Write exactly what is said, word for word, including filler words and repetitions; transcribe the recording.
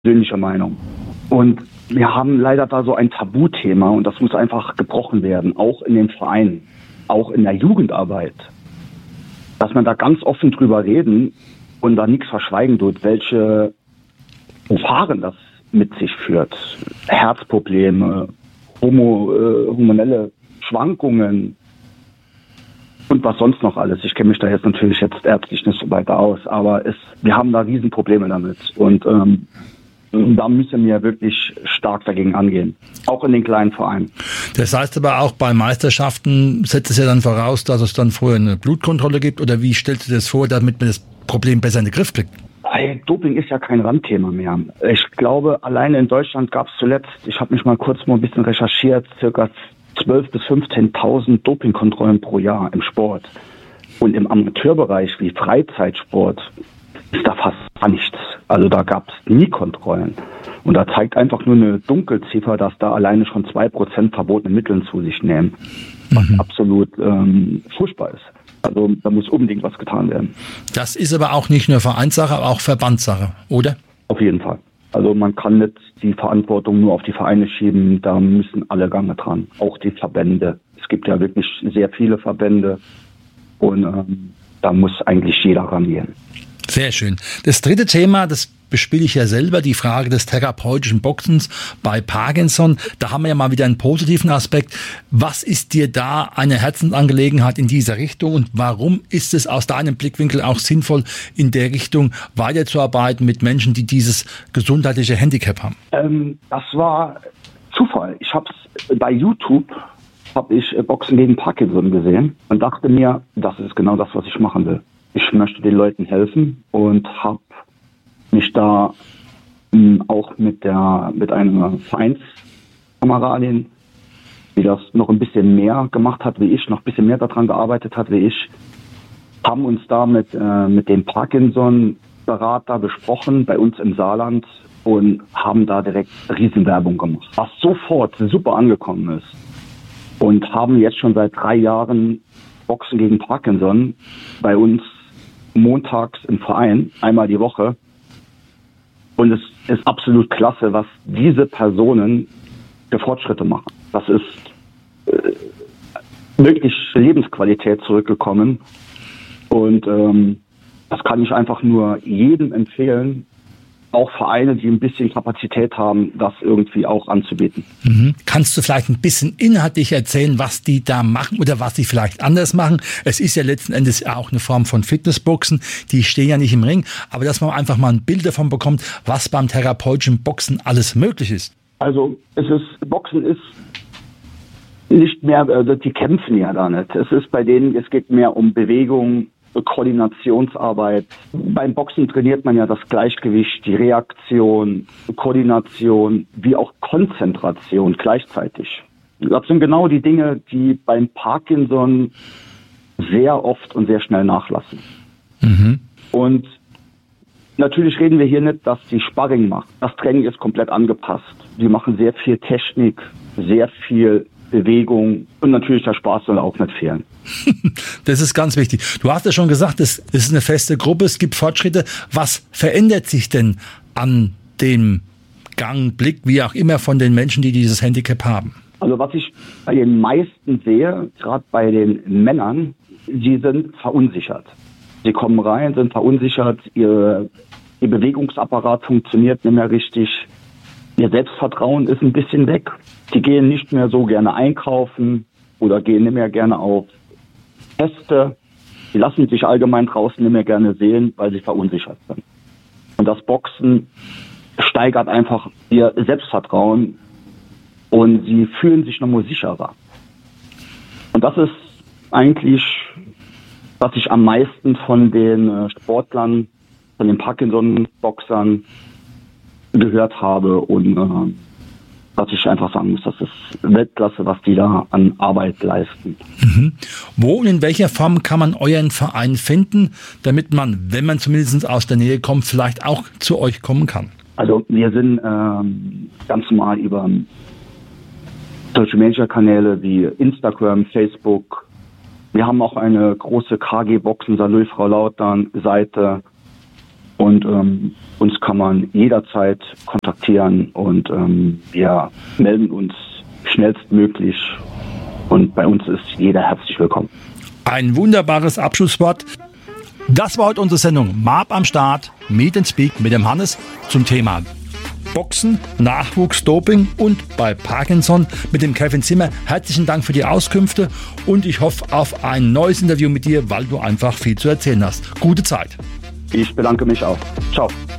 persönliche Meinung. Und wir haben leider da so ein Tabuthema und das muss einfach gebrochen werden, auch in den Vereinen, auch in der Jugendarbeit. Dass man da ganz offen drüber reden und da nichts verschweigen tut, welche Gefahren das mit sich führt. Herzprobleme, homo, äh, hormonelle Schwankungen und was sonst noch alles. Ich kenne mich da jetzt natürlich jetzt ärztlich nicht so weiter aus, aber es, wir haben da Riesenprobleme damit. Und ähm, da müssen wir wirklich stark dagegen angehen, auch in den kleinen Vereinen. Das heißt aber auch bei Meisterschaften setzt es ja dann voraus, dass es dann vorher eine Blutkontrolle gibt, oder wie stellst du das vor, damit man das Problem besser in den Griff kriegt? Hey, Doping ist ja kein Randthema mehr. Ich glaube, alleine in Deutschland gab es zuletzt, ich habe mich mal kurz mal ein bisschen recherchiert, circa zwölftausend bis fünfzehntausend Dopingkontrollen pro Jahr im Sport. Und im Amateurbereich wie Freizeitsport ist da fast gar nichts. Also da gab es nie Kontrollen. Und da zeigt einfach nur eine Dunkelziffer, dass da alleine schon zwei Prozent verbotene Mittel zu sich nehmen. Was mhm. absolut ähm, furchtbar ist. Also da muss unbedingt was getan werden. Das ist aber auch nicht nur Vereinssache, aber auch Verbandssache, oder? Auf jeden Fall. Also man kann nicht die Verantwortung nur auf die Vereine schieben, da müssen alle Gange dran. Auch die Verbände. Es gibt ja wirklich sehr viele Verbände und ähm, da muss eigentlich jeder rangehen. Sehr schön. Das dritte Thema, das bespiele ich ja selber, die Frage des therapeutischen Boxens bei Parkinson. Da haben wir ja mal wieder einen positiven Aspekt. Was ist dir da eine Herzensangelegenheit in dieser Richtung und warum ist es aus deinem Blickwinkel auch sinnvoll, in der Richtung weiterzuarbeiten mit Menschen, die dieses gesundheitliche Handicap haben? Ähm, das war Zufall. Ich habe es bei YouTube, habe ich Boxen gegen Parkinson gesehen und dachte mir, das ist genau das, was ich machen will. Ich möchte den Leuten helfen und habe mich da mh, auch mit der mit einer Vereinskameradin, die das noch ein bisschen mehr gemacht hat wie ich, noch ein bisschen mehr daran gearbeitet hat wie ich, haben uns da mit, äh, mit dem Parkinson-Berater besprochen bei uns im Saarland und haben da direkt Riesenwerbung gemacht, was sofort super angekommen ist. Und haben jetzt schon seit drei Jahren Boxen gegen Parkinson bei uns montags im Verein, einmal die Woche. Und es ist absolut klasse, was diese Personen für Fortschritte machen. Das ist äh, wirklich Lebensqualität zurückgekommen. Und ähm, das kann ich einfach nur jedem empfehlen, auch Vereine, die ein bisschen Kapazität haben, das irgendwie auch anzubieten. Mhm. Kannst du vielleicht ein bisschen inhaltlich erzählen, was die da machen oder was sie vielleicht anders machen? Es ist ja letzten Endes auch eine Form von Fitnessboxen. Die stehen ja nicht im Ring, aber dass man einfach mal ein Bild davon bekommt, was beim therapeutischen Boxen alles möglich ist. Also es ist, Boxen ist nicht mehr, also die kämpfen ja da nicht. Es ist bei denen, es geht mehr um Bewegung, Koordinationsarbeit. Beim Boxen trainiert man ja das Gleichgewicht, die Reaktion, Koordination, wie auch Konzentration gleichzeitig. Das sind genau die Dinge, die beim Parkinson sehr oft und sehr schnell nachlassen. Mhm. Und natürlich reden wir hier nicht, dass die Sparring macht. Das Training ist komplett angepasst. Die machen sehr viel Technik, sehr viel Bewegung und natürlich der Spaß soll auch nicht fehlen. Das ist ganz wichtig. Du hast ja schon gesagt, es ist eine feste Gruppe, es gibt Fortschritte. Was verändert sich denn an dem Gang, Blick, wie auch immer von den Menschen, die dieses Handicap haben? Also was ich bei den meisten sehe, gerade bei den Männern, sie sind verunsichert. Sie kommen rein, sind verunsichert, ihr, ihr Bewegungsapparat funktioniert nicht mehr richtig, ihr Selbstvertrauen ist ein bisschen weg. Die gehen nicht mehr so gerne einkaufen oder gehen nicht mehr gerne auf Feste. Die lassen sich allgemein draußen nicht mehr gerne sehen, weil sie verunsichert sind. Und das Boxen steigert einfach ihr Selbstvertrauen und sie fühlen sich nochmal sicherer. Und das ist eigentlich, was ich am meisten von den Sportlern, von den Parkinson-Boxern gehört habe und äh, was ich einfach sagen muss, das ist Weltklasse, was die da an Arbeit leisten. Mhm. Wo und in welcher Form kann man euren Verein finden, damit man, wenn man zumindest aus der Nähe kommt, vielleicht auch zu euch kommen kann? Also wir sind ähm, ganz normal über Social Media Kanäle wie Instagram, Facebook. Wir haben auch eine große K G Boxen Salou Frau Lautern Seite. Und ähm, uns kann man jederzeit kontaktieren und ähm, wir melden uns schnellstmöglich. Und bei uns ist jeder herzlich willkommen. Ein wunderbares Abschlusswort. Das war heute unsere Sendung M A P am Start, Meet and Speak mit dem Hannes zum Thema Boxen, Nachwuchs, Doping und bei Parkinson mit dem Kevin Zimmer. Herzlichen Dank für die Auskünfte und ich hoffe auf ein neues Interview mit dir, weil du einfach viel zu erzählen hast. Gute Zeit. Ich bedanke mich auch. Ciao.